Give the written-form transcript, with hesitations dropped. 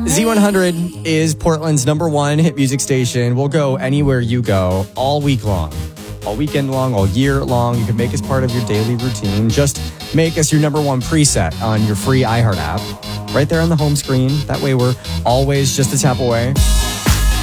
Z100 is Portland's #1 hit music station. We'll go anywhere you go all week long, all weekend long, all year long. You can make us part of your daily routine. Just make us your #1 preset on your free iHeart app, right there on the home screen. That way we're always just a tap away.